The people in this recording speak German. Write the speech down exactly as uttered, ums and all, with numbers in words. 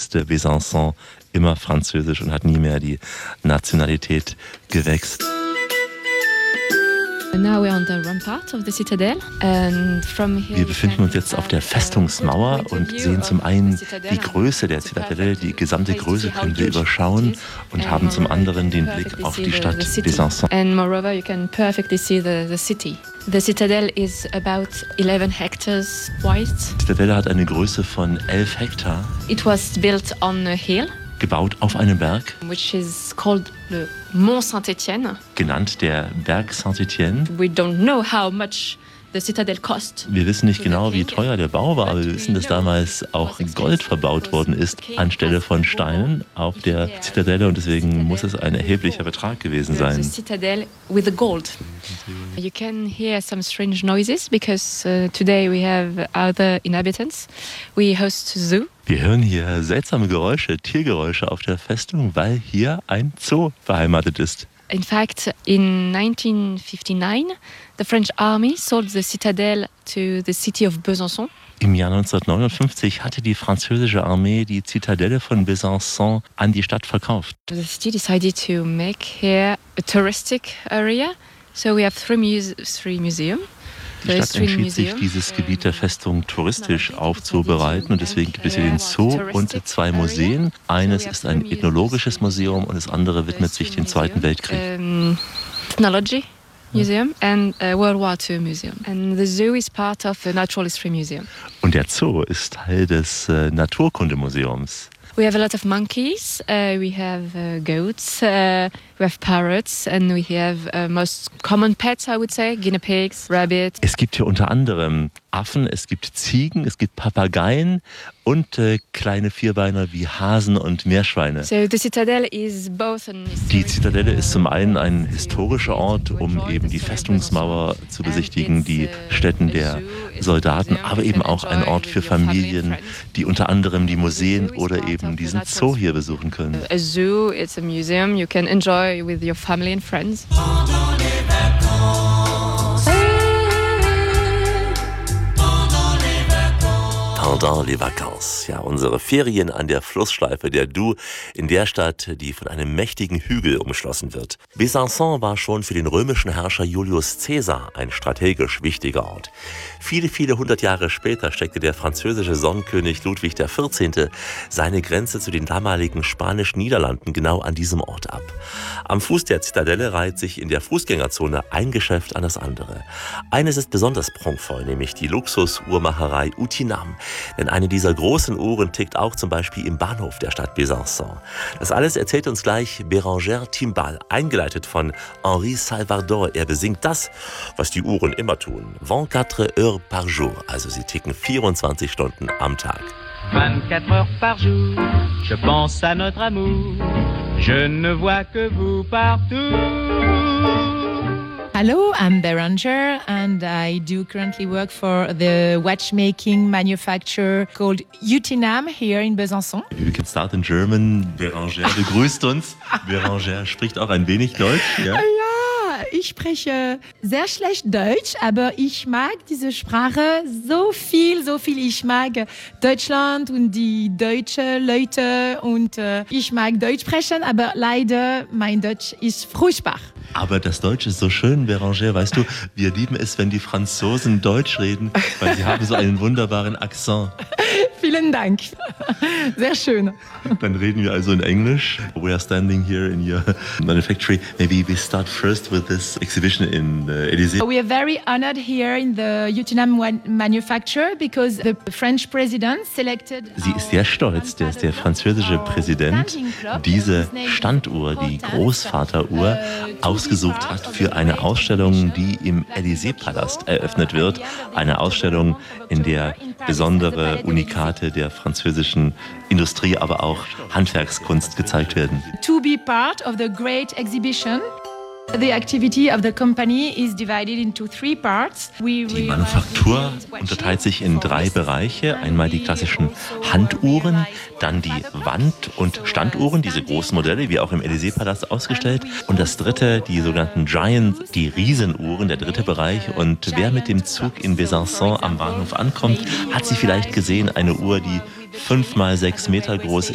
ist Besançon immer französisch und hat nie mehr die Nationalität gewechselt. Wir befinden uns jetzt auf der Festungsmauer und sehen zum einen die Größe der Zitadelle, die gesamte Größe können wir überschauen und haben zum anderen den Blick auf die Stadt Besançon. And moreover, you can perfectly see the, the city. The citadel is about eleven hectares wide. Die Zitadelle hat eine Größe von elf Hektar. It was built on a hill, Gebaut auf einem Berg, which is called the Mont Saint-Étienne. genannt der Berg Saint-Étienne. We don't know how much the citadel cost. Wir wissen nicht genau, wie teuer der Bau war, aber wir wissen, dass damals auch Gold verbaut worden ist anstelle von Steinen auf der Zitadelle und deswegen muss es ein erheblicher Betrag gewesen The sein. citadel with the gold. You can hear some strange noises because uh, today we have other inhabitants. We host zoo. Wir hören hier seltsame Geräusche, Tiergeräusche auf der Festung, weil hier ein Zoo beheimatet ist. In fact, in nineteen fifty-nine, the French army sold the citadel to the city of Besançon. Im Jahr neunzehnhundertneunundfünfzig hatte die französische Armee die Zitadelle von Besançon an die Stadt verkauft. The city decided to make here a touristic area. So we have three, muse- three museums. Die Stadt entschied sich, dieses Gebiet der Festung touristisch aufzubereiten und deswegen gibt es hier den Zoo und zwei Museen. Eines ist ein ethnologisches Museum und das andere widmet sich dem Zweiten Weltkrieg. Um, Ethnology Museum and a World War Two Museum. And the zoo is part of the Natural History Museum. Und der Zoo ist Teil des äh, Naturkundemuseums. We have a lot of monkeys, uh, we have uh, goats, uh, we have parrots, and we have uh, most common pets, I would say, guinea pigs, rabbit. Es gibt hier unter anderem Affen, es gibt Ziegen, es gibt Papageien und äh, kleine Vierbeiner wie Hasen und Meerschweine. So the citadel is both an Die Zitadelle ist zum einen ein historischer Ort, um eben die Festungsmauer zu besichtigen, die Stätten der Soldaten, aber eben auch ein Ort für Familien, die unter anderem die Museen oder eben diesen Zoo hier besuchen können. A zoo, it's a museum you can enjoy with your family and friends. Pendant les vacances, ja, unsere Ferien an der Flussschleife der Doubs in der Stadt, die von einem mächtigen Hügel umschlossen wird. Besançon war schon für den römischen Herrscher Julius Caesar ein strategisch wichtiger Ort. Viele, viele hundert Jahre später steckte der französische Sonnenkönig Ludwig der vierzehnte. seine Grenze zu den damaligen Spanischen Niederlanden genau an diesem Ort ab. Am Fuß der Zitadelle reiht sich in der Fußgängerzone ein Geschäft an das andere. Eines ist besonders prunkvoll, nämlich die Luxusuhrmacherei Utinam. Denn eine dieser großen Uhren tickt auch zum Beispiel im Bahnhof der Stadt Besançon. Das alles erzählt uns gleich Bérangère Timbal, eingeleitet von Henri Salvador. Er besingt das, was die Uhren immer tun. vierundzwanzig heures par jour, also sie ticken vierundzwanzig Stunden am Tag. vingt-quatre heures par jour, je pense à notre amour, je ne vois que vous partout. Hello, I'm Bérangère and I do currently work for the watchmaking manufacturer called Utinam here in Besançon. We can start in German. Bérangère begrüßt uns. Bérangère spricht auch ein wenig Deutsch. Ja? Ja, ich spreche sehr schlecht Deutsch, aber ich mag diese Sprache so viel, so viel. Ich mag Deutschland und die deutschen Leute und äh, ich mag Deutsch sprechen, aber leider mein Deutsch ist furchtbar. Aber das Deutsch ist so schön, Bérangère, weißt du, wir lieben es, wenn die Franzosen Deutsch reden, weil sie haben so einen wunderbaren Akzent. Vielen Dank. Sehr schön. Dann reden wir also in Englisch. We are standing here in your manufactory. Maybe we start first with this exhibition in the Élysée. We are very honored here in the Utinam manufacture because the French president selected. Sie ist sehr stolz, dass der französische Präsident diese Standuhr, die Großvateruhr, ausgesucht hat für eine Ausstellung, die im Élysée-Palast eröffnet wird. Eine Ausstellung, in der besondere Unikate der französischen Industrie, aber auch Handwerkskunst gezeigt werden. To be part of the great exhibition. The activity of the company is divided into three parts. We Die Manufaktur unterteilt sich in drei Bereiche. Einmal die klassischen Handuhren, dann die Wand- und Standuhren, diese großen Modelle, wie auch im Élysée-Palast ausgestellt. Und das dritte, die sogenannten Giant, die Riesenuhren, der dritte Bereich. Und wer mit dem Zug in Besançon am Bahnhof ankommt, hat sie vielleicht gesehen, eine Uhr, die fünf mal sechs Meter groß